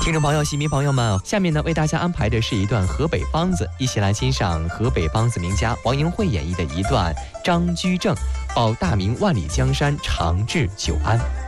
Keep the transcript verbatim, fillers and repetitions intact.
听众朋友、戏迷朋友们，下面呢为大家安排的是一段河北梆子，一起来欣赏河北梆子名家王英惠演绎的一段张居正报大明万里江山，长治久安。